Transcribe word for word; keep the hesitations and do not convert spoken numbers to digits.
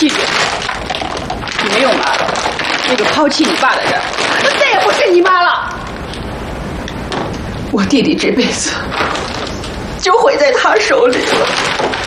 弃别人，你没有妈了，那就抛弃你爸的人，那再也不是你妈了。我弟弟这辈子就毁在他手里了。